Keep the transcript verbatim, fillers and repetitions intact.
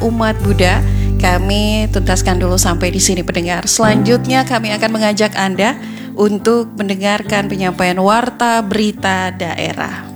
umat Buddha. Kami tuntaskan dulu sampai di sini pendengar. Selanjutnya kami akan mengajak Anda untuk mendengarkan penyampaian warta berita daerah.